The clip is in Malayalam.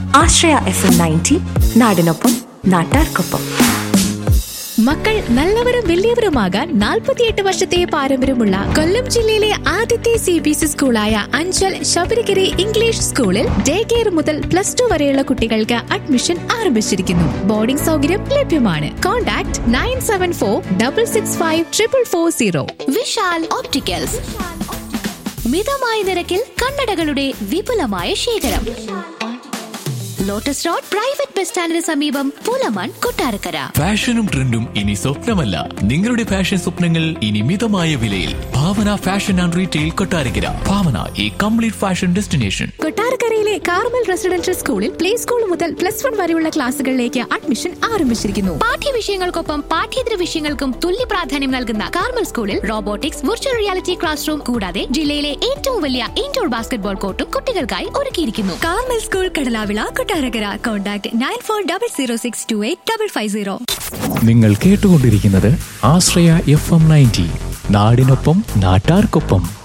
ആശ്രയ FM 90 നാടിനൊപ്പം നാട്ടാർക്കൊപ്പം. മക്കൾ നല്ലവരും വലിയവരുമാകാൻ 48 വർഷത്തെ പാരമ്പര്യമുള്ള കൊല്ലം ജില്ലയിലെ ആദ്യത്തെ CBSE സ്കൂളായ അഞ്ചൽ ശബരിഗിരി ഇംഗ്ലീഷ് സ്കൂളിൽ ഡേ കെയർ മുതൽ +2 വരെയുള്ള കുട്ടികൾക്ക് അഡ്മിഷൻ ആരംഭിച്ചിരിക്കുന്നു. ബോർഡിംഗ് സൗകര്യം ലഭ്യമാണ്. കോൺടാക്ട് 9746654440. വിശാൽ ഓപ്റ്റിക്കൽസ്, മിതമായ നിരക്കിൽ കണ്ണടകളുടെ വിപുലമായ ശേഖരം. ലോട്ടസ് റോഡ് പ്രൈവറ്റ് ബസ് സ്റ്റാൻഡിന് സമീപം, പുലമൺ, കൊട്ടാരക്കര. ഫാഷനും ട്രെൻഡും ഇനി സ്വപ്നമല്ല, നിങ്ങളുടെ ഫാഷൻ സ്വപ്നങ്ങൾ ഇനി മിതമായ വിലയിൽ. ഭാവന ഫാഷൻ ആൻഡ് റീറ്റെയിൽ കൊട്ടാരക്കര. ഭാവന, ഈ complete fashion destination. കൊട്ടാരക്കരയിലെ Carmel residential സ്കൂളിൽ പ്ലേ സ്കൂൾ മുതൽ +1 വരെയുള്ള ക്ലാസുകളിലേക്ക് അഡ്മിഷൻ ആരംഭിച്ചിരിക്കുന്നു. പാഠ്യവിഷയങ്ങൾക്കൊപ്പം പാഠ്യേതര വിഷയങ്ങൾക്കും തുല്യ പ്രാധാന്യം നൽകുന്ന കാർമൽ സ്കൂളിൽ robotics, virtual reality class room കൂടാതെ ജില്ലയിലെ ഏറ്റവും വലിയ ഇൻഡോർ ബാസ്കറ്റ്ബോൾ കോർട്ടും കുട്ടികൾക്കായി ഒരുക്കിയിരിക്കുന്നു. Carmel school, Kadalavila, Kottarakkara. Contact 9400628550. നിങ്ങൾ കേട്ടുകൊണ്ടിരിക്കുന്നത് ആശ്രയ FM 90, നാടിനൊപ്പം നാട്ടാർക്കൊപ്പം.